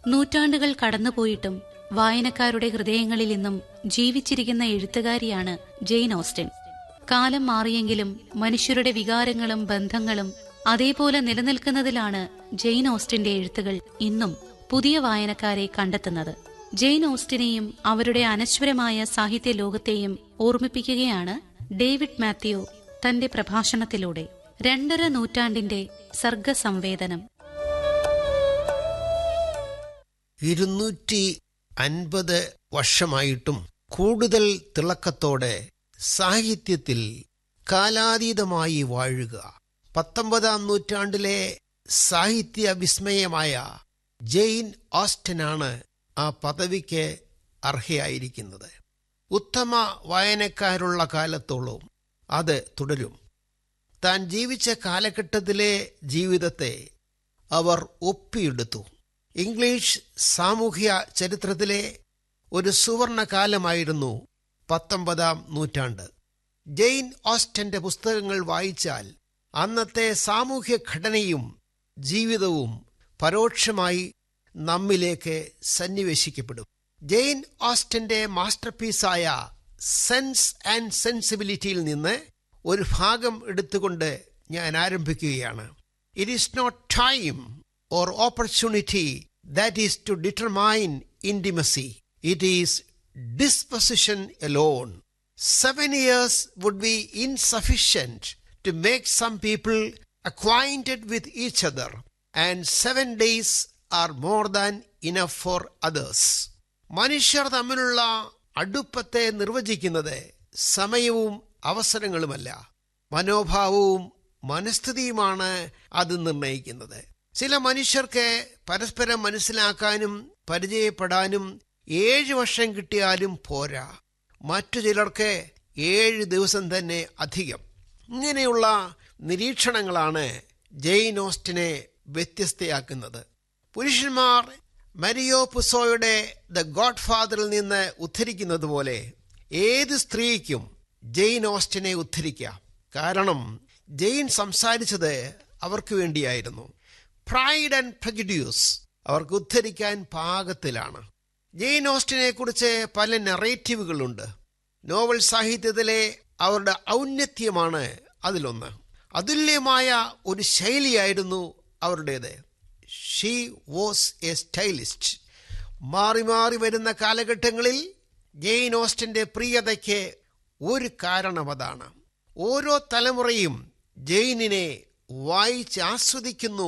നൂറ്റാണ്ടുകൾ കടന്നുപോയിട്ടും വായനക്കാരുടെ ഹൃദയങ്ങളിൽ ഇന്നും ജീവിച്ചിരിക്കുന്ന എഴുത്തുകാരിയാണ് ജെയിൻ ഓസ്റ്റൻ. കാലം മാറിയെങ്കിലും മനുഷ്യരുടെ വികാരങ്ങളും ബന്ധങ്ങളും അതേപോലെ നിലനിൽക്കുന്നതിലാണ് ജെയിൻ ഓസ്റ്റന്റെ എഴുത്തുകൾ ഇന്നും പുതിയ വായനക്കാരെ കണ്ടെത്തുന്നത്. ജെയിൻ ഓസ്റ്റനെയും അവരുടെ അനശ്വരമായ സാഹിത്യ ലോകത്തെയും ഓർമ്മിപ്പിക്കുകയാണ് ഡേവിഡ് മാത്യു തന്റെ പ്രഭാഷണത്തിലൂടെ. 2.5 നൂറ്റാണ്ടിന്റെ സർഗസംവേദനം. 250 വർഷമായിട്ടും കൂടുതൽ തിളക്കത്തോടെ സാഹിത്യത്തിൽ കാലാതീതമായി വാഴുക. 19-ാം നൂറ്റാണ്ടിലെ സാഹിത്യ വിസ്മയമായ ജെയിൻ ഓസ്റ്റനാണ് ആ പദവിക്ക് അർഹയായിരിക്കുന്നത്. ഉത്തമ വായനക്കാരുള്ള കാലത്തോളം അത് തുടരും. താൻ ജീവിച്ച കാലഘട്ടത്തിലെ ജീവിതത്തെ അവർ ഒപ്പിയെടുത്തു. ഇംഗ്ലീഷ് സാമൂഹ്യ ചരിത്രത്തിലെ ഒരു സുവർണ കാലമായിരുന്നു 19-ാം നൂറ്റാണ്ട്. ജെയിൻ ഓസ്റ്റന്റെ പുസ്തകങ്ങൾ വായിച്ചാൽ അന്നത്തെ സാമൂഹ്യ ഘടനയും ജീവിതവും പരോക്ഷമായി നമ്മിലേക്ക് സന്നിവേശിക്കപ്പെടും. ജെയിൻ ഓസ്റ്റന്റെ മാസ്റ്റർപീസായ സെൻസ് ആൻഡ് സെൻസിബിലിറ്റിയിൽ നിന്ന് ഒരു ഭാഗം എടുത്തുകൊണ്ട് ഞാൻ ആരംഭിക്കുകയാണ്. It is not time or opportunity that is to determine intimacy. It is disposition alone. 7 years would be insufficient to make some people acquainted with each other, and 7 days are more than enough for others. മനുഷ്യർ തമ്മിലുള്ള അടുപ്പത്തെ നിർവചിക്കുന്നത് സമയവും അവസരങ്ങളുമല്ല, മനോഭാവവും മനസ്ഥിതിയുമാണ് അത് നിർണയിക്കുന്നത്. ചില മനുഷ്യർക്ക് പരസ്പരം മനസ്സിലാക്കാനും പരിചയപ്പെടാനും 7 വർഷം കിട്ടിയാലും പോരാ. മറ്റു ചിലർക്ക് 7 ദിവസം തന്നെ അധികം. ഇങ്ങനെയുള്ള നിരീക്ഷണങ്ങളാണ് ജെയിൻ ഓസ്റ്റനെ വ്യത്യസ്തയാക്കുന്നത്. പുരുഷന്മാർ മരിയോ പുസോയുടെ ദ ഗോഡ് ഫാദറിൽ നിന്ന് ഉദ്ധരിക്കുന്നത് പോലെ ഏത് സ്ത്രീക്കും ജെയിൻ ഓസ്റ്റനെ ഉദ്ധരിക്കാം. കാരണം ജെയിൻ സംസാരിച്ചത് അവർക്ക് വേണ്ടിയായിരുന്നു. പ്രൈഡ് ആൻഡ് പ്രജുഡ്യൂസ് അവർക്ക് ഉദ്ധരിക്കാൻ പാകത്തിലാണ്. ജെയിൻ ഓസ്റ്റനെ കുറിച്ച് പല നറേറ്റീവുകളുണ്ട്. നോവൽ സാഹിത്യത്തിലെ അവരുടെ ഔന്നത്യമാണ് അതിലൊന്ന്. അതുല്യമായ ഒരു ശൈലിയായിരുന്നു അവരുടേത്. She was A stylist. മാറി മാറി വരുന്ന കാലഘട്ടങ്ങളിൽ ജെയിൻ ഓസ്റ്റന്റെ പ്രിയതയ്ക്ക് ഒരു കാരണം അതാണ്. ഓരോ തലമുറയും ജെയിനിനെ വായിച്ച് ആസ്വദിക്കുന്നു,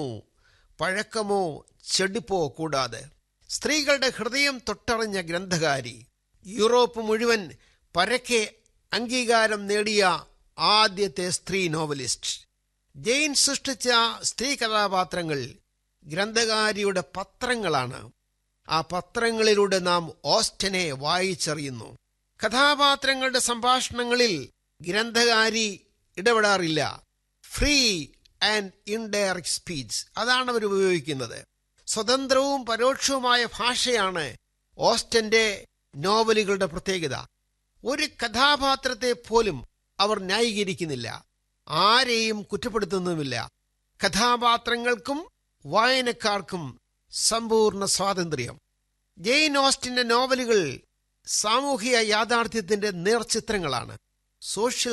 പഴക്കമോ ചെടിപ്പോ കൂടാതെ. സ്ത്രീകളുടെ ഹൃദയം തൊട്ടറിഞ്ഞ ഗ്രന്ഥകാരി, യൂറോപ്പ് മുഴുവൻ പരക്കെ അംഗീകാരം നേടിയ ആദ്യത്തെ സ്ത്രീ നോവലിസ്റ്റ്. ജെയിൻ സൃഷ്ടിച്ച സ്ത്രീ കഥാപാത്രങ്ങൾ ഗ്രന്ഥകാരിയുടെ പത്രങ്ങളാണ്. ആ പത്രങ്ങളിലൂടെ നാം ഓസ്റ്റനെ വായിച്ചറിയുന്നു. കഥാപാത്രങ്ങളുടെ സംഭാഷണങ്ങളിൽ ഗ്രന്ഥകാരി ഇടപെടാറില്ല. ഫ്രീ ആൻഡ് ഇൻഡയറക്റ്റ് സ്പീച്ച് അതാണ് അവർ ഉപയോഗിക്കുന്നത്. സ്വതന്ത്രവും പരോക്ഷവുമായ ഭാഷയാണ് ഓസ്റ്റന്റെ നോവലുകളുടെ പ്രത്യേകത. ഒരു കഥാപാത്രത്തെ പോലും അവർ ന്യായീകരിക്കുന്നില്ല, ആരെയും കുറ്റപ്പെടുത്തുന്നുമില്ല. കഥാപാത്രങ്ങൾക്കും വായനക്കാർക്കും സമ്പൂർണ്ണ സ്വാതന്ത്ര്യം. ജെയിൻ ഓസ്റ്റന്റെ നോവലുകൾ സാമൂഹിക യാഥാർത്ഥ്യത്തിന്റെ നേർചിത്രങ്ങളാണ്. സോഷ്യൽ